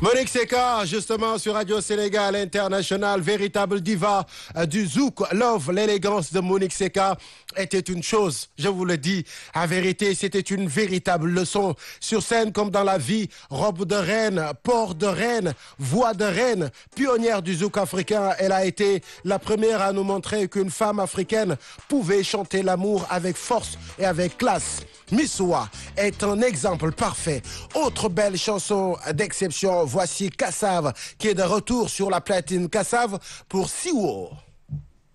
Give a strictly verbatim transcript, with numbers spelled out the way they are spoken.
Monique Seka, justement sur Radio Sénégal International, véritable diva euh, du Zouk Love. L'élégance de Monique Seka était une chose, je vous le dis. En vérité, c'était une véritable leçon. Sur scène comme dans la vie, robe de reine, port de reine, voix de reine, pionnière du Zouk africain. Elle a été la première à nous montrer qu'une femme africaine pouvait chanter l'amour avec force et avec classe. Missoua est un exemple parfait. Autre belle chanson d'exception, voici Kassav qui est de retour sur la platine. Kassav pour Siwo.